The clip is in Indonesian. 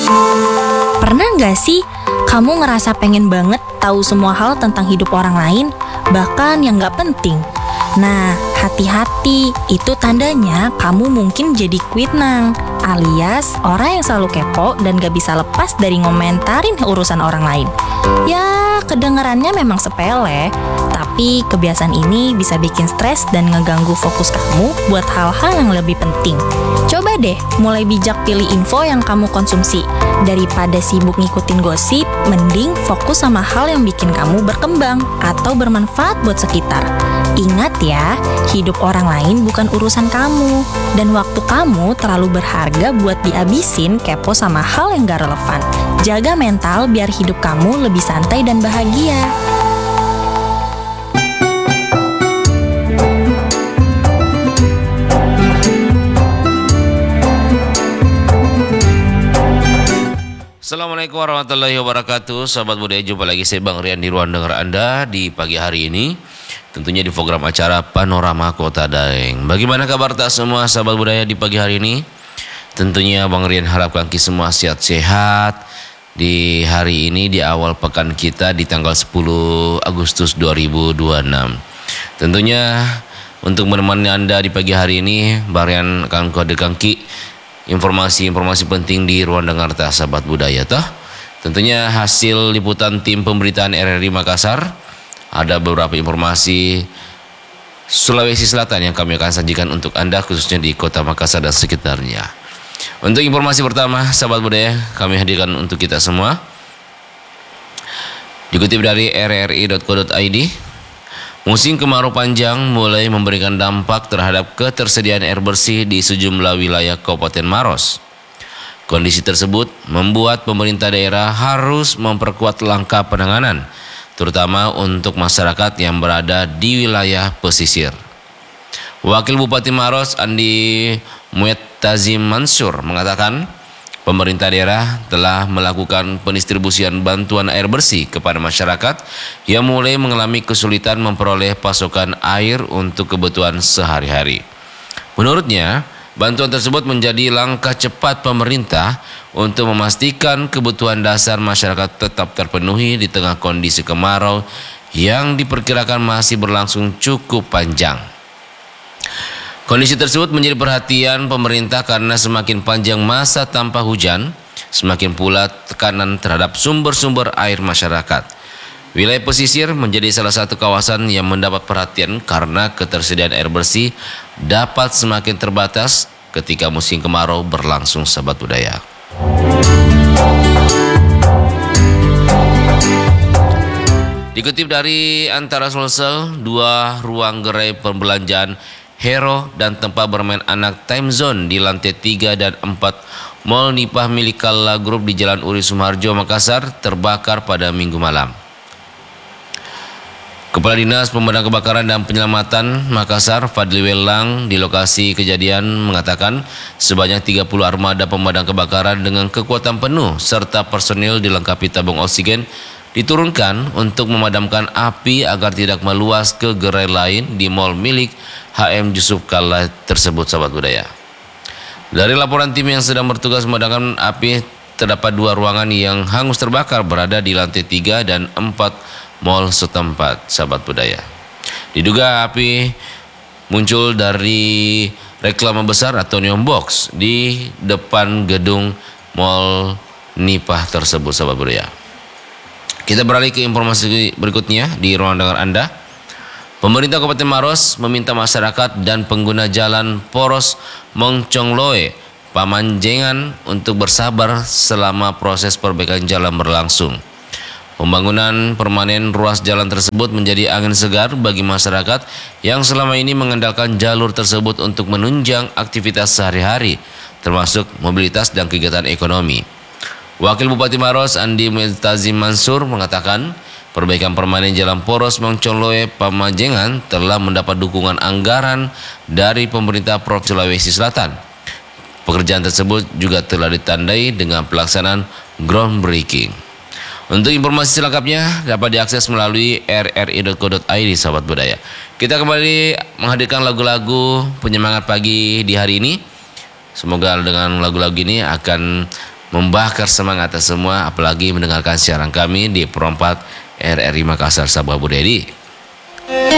Pernah nggak sih kamu ngerasa pengen banget tahu semua hal tentang hidup orang lain, bahkan yang nggak penting? Nah, hati-hati, itu tandanya kamu mungkin jadi kuitnang, alias orang yang selalu kepo dan gak bisa lepas dari ngomentarin urusan orang lain. Ya, kedengarannya memang sepele, tapi kebiasaan ini bisa bikin stres dan ngeganggu fokus kamu buat hal-hal yang lebih penting. Coba deh, mulai bijak pilih info yang kamu konsumsi. Daripada sibuk ngikutin gosip, mending fokus sama hal yang bikin kamu berkembang atau bermanfaat buat sekitar. Ingat ya, hidup orang lain bukan urusan kamu. Dan waktu kamu terlalu berharga buat dihabisin kepo sama hal yang gak relevan. Jaga mental biar hidup kamu lebih santai dan bahagia. Assalamualaikum warahmatullahi wabarakatuh. Sahabat budaya, jumpa lagi saya Bang Rian di ruang dengar Anda di pagi hari ini. Tentunya di program acara Panorama Kota Daeng. Bagaimana kabar tak semua sahabat budaya di pagi hari ini? Tentunya Bang Rian harapkan kita semua sehat-sehat di hari ini, di awal pekan kita di tanggal 10 Agustus 2026. Tentunya untuk menemani Anda di pagi hari ini, Bang Rian akan hadirkan informasi-informasi penting di ruang dengar tak sahabat budaya toh. Tentunya hasil liputan tim pemberitaan RRI Makassar. Ada beberapa informasi Sulawesi Selatan yang kami akan sajikan untuk Anda, khususnya di kota Makassar dan sekitarnya. Untuk informasi pertama sahabat budaya, kami hadirkan untuk kita semua. Dikutip dari rri.co.id, musim kemarau panjang mulai memberikan dampak terhadap ketersediaan air bersih di sejumlah wilayah Kabupaten Maros. Kondisi tersebut membuat pemerintah daerah harus memperkuat langkah penanganan, terutama untuk masyarakat yang berada di wilayah pesisir. Wakil Bupati Maros Andi Muettazim Mansur mengatakan, pemerintah daerah telah melakukan pendistribusian bantuan air bersih kepada masyarakat yang mulai mengalami kesulitan memperoleh pasokan air untuk kebutuhan sehari-hari. Menurutnya, bantuan tersebut menjadi langkah cepat pemerintah untuk memastikan kebutuhan dasar masyarakat tetap terpenuhi di tengah kondisi kemarau yang diperkirakan masih berlangsung cukup panjang. Kondisi tersebut menjadi perhatian pemerintah karena semakin panjang masa tanpa hujan, semakin pula tekanan terhadap sumber-sumber air masyarakat. Wilayah pesisir menjadi salah satu kawasan yang mendapat perhatian karena ketersediaan air bersih dapat semakin terbatas ketika musim kemarau berlangsung sahabat budaya. Dikutip dari Antara Sulsel, 2 ruang gerai perbelanjaan Hero dan tempat bermain anak Time Zone di lantai 3 dan 4 Mall Nipah milik Kalla Group di Jalan Uri Sumarjo, Makassar terbakar pada Minggu malam. Kepala Dinas Pemadam Kebakaran dan Penyelamatan Makassar, Fadli Welang, di lokasi kejadian mengatakan sebanyak 30 armada pemadam kebakaran dengan kekuatan penuh serta personil dilengkapi tabung oksigen diturunkan untuk memadamkan api agar tidak meluas ke gerai lain di mal milik HM Yusuf Kalla tersebut sahabat budaya. Dari laporan tim yang sedang bertugas memadamkan api, terdapat 2 ruangan yang hangus terbakar berada di lantai 3 dan 4 mal setempat sahabat budaya. Diduga api muncul dari reklame besar atau neon box di depan gedung Mall Nipah tersebut sahabat budaya. Kita beralih ke informasi berikutnya di ruang dengar Anda. Pemerintah Kabupaten Maros meminta masyarakat dan pengguna jalan poros Mongcongloe, Pamanjengan untuk bersabar selama proses perbaikan jalan berlangsung. Pembangunan permanen ruas jalan tersebut menjadi angin segar bagi masyarakat yang selama ini mengandalkan jalur tersebut untuk menunjang aktivitas sehari-hari, termasuk mobilitas dan kegiatan ekonomi. Wakil Bupati Maros Andi Muettazim Mansur mengatakan, perbaikan permanen jalan poros Mongcongloe Pamajengan telah mendapat dukungan anggaran dari pemerintah Provinsi Sulawesi Selatan. Pekerjaan tersebut juga telah ditandai dengan pelaksanaan groundbreaking. Untuk informasi selengkapnya dapat diakses melalui rri.co.id sahabat budaya. Kita kembali menghadirkan lagu-lagu penyemangat pagi di hari ini. Semoga dengan lagu-lagu ini akan membakar semangat semua, apalagi mendengarkan siaran kami di Pro 4 RRI Makassar Sabah Budedi.